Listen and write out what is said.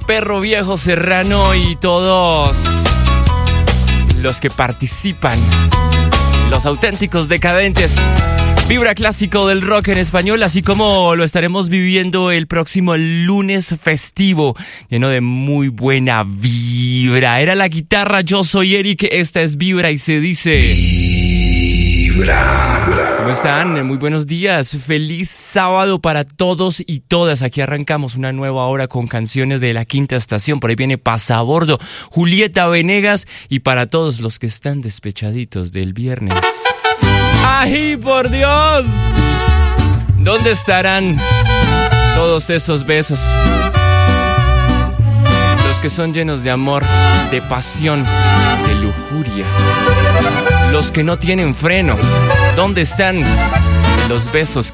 Perro Viejo, Serrano y todos los que participan, los auténticos decadentes. Vibra clásico del rock en español, así como lo estaremos viviendo el próximo lunes festivo, lleno de muy buena vibra. Era la guitarra, yo soy Eric, esta es Vibra y se dice... Vibra. ¿Cómo están? Muy buenos días, feliz sábado para todos y todas. Aquí arrancamos una nueva hora con canciones de La Quinta Estación. Por ahí viene Pasabordo, Julieta Venegas y para todos los que están despechaditos del viernes. ¡Ay, por Dios! ¿Dónde estarán todos esos besos? Los que son llenos de amor, de pasión, de lujuria. Los que no tienen freno. ¿Dónde están los besos